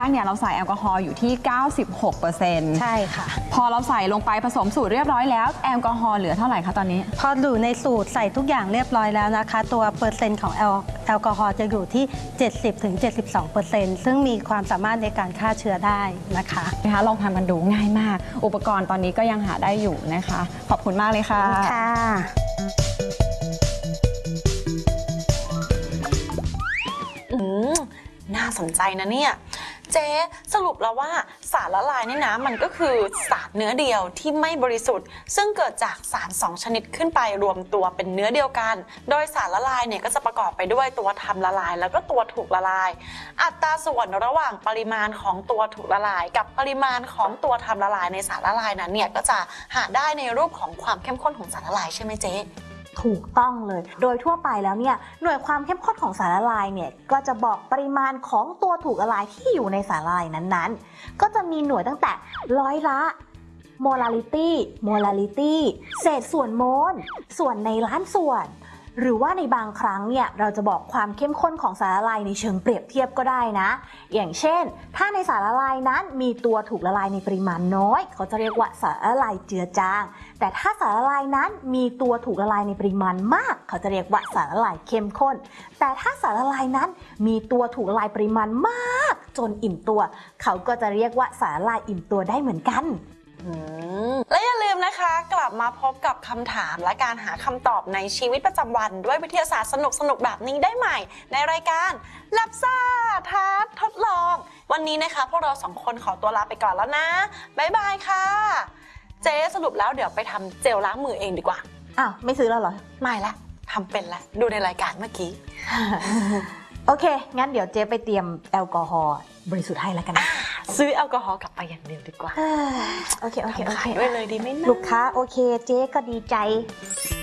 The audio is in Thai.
เนี่ยเราใส่แอลกอฮอล์อยู่ที่ 96% ใช่ค่ะพอเราใส่ลงไปผสมสูตรเรียบร้อยแล้วแอลกอฮอล์เหลือเท่าไหร่คะตอนนี้พออยู่ในสูตรใส่ทุกอย่างเรียบร้อยแล้วนะคะตัวเปอร์เซ็นต์ของแอลกอฮอล์จะอยู่ที่ 70-72% ซึ่งมีความสามารถในการฆ่าเชื้อได้นะคะลองทำกันดูง่ายมากอุปกรณ์ตอนนี้ก็ยังหาได้อยู่นะคะขอบคุณมากเลยค่ะน่าสนใจนะเนี่ยเจ๊สรุปแล้วว่าสารละลายนี่นะมันก็คือสารเนื้อเดียวที่ไม่บริสุทธิ์ซึ่งเกิดจากสาร2ชนิดขึ้นไปรวมตัวเป็นเนื้อเดียวกันโดยสารละลายเนี่ยก็จะประกอบไปด้วยตัวทำละลายแล้วก็ตัวถูกละลายอัตราส่วนระหว่างปริมาณของตัวถูกละลายกับปริมาณของตัวทำละลายในสารละลายนั้นเนี่ยก็จะหาได้ในรูปของความเข้มข้นของสารละลายใช่ไหมเจ๊ถูกต้องเลยโดยทั่วไปแล้วเนี่ยหน่วยความเข้มข้นของสารละลายเนี่ยก็จะบอกปริมาณของตัวถูกละลายที่อยู่ในสารละลายนั้นๆก็จะมีหน่วยตั้งแต่ร้อยละโมลาริตี้เศษส่วนโมลส่วนในล้านส่วนหรือว่าในบางครั้งเนี่ยเราจะบอกความเข้มข้นของสารละลายในเชิงเปรียบเทียบก็ได้นะอย่างเช่นถ้าในสารละลายนั้นมีตัวถูกละลายในปริมาณน้อยเขาจะเรียกว่าสารละลายเจือจางแต่ถ้าสารละลายนั้นมีตัวถูกละลายในปริมาณมากเขาจะเรียกว่าสารละลายเข้มข้นแต่ถ้าสารละลายนั้นมีตัวถูกละลายปริมาณมากจนอิ่มตัวเขาก็จะเรียกว่าสารละลายอิ่มตัวได้เหมือนกันและอย่าลืมนะคะกลับมาพบกับคำถามและการหาคำตอบในชีวิตประจำวันด้วยวิทยาศาสตร์สนุกๆแบบนี้ได้ใหม่ในรายการลับซ่าท้าทดลองวันนี้นะคะพวกเรา2คนขอตัวลาไปก่อนแล้วนะบ๊ายบายค่ะเจ๊สรุปแล้วเดี๋ยวไปทำเจลล้างมือเองดีกว่าอ้าวไม่ซื้อแล้วเหรอไม่ละทำเป็นละดูในรายการเมื่อกี้โอเคงั้นเดี๋ยวเจ๊ไปเตรียมแอลกอฮอล์บริสุทธิ์ให้แล้วกันนะซื้อแอลกอฮอล์กลับไปอย่างเดียวดีกว่าโอเคขายด้วยเลยดีไหมนะลูกค้าโอเคเจ๊ก็ดีใจ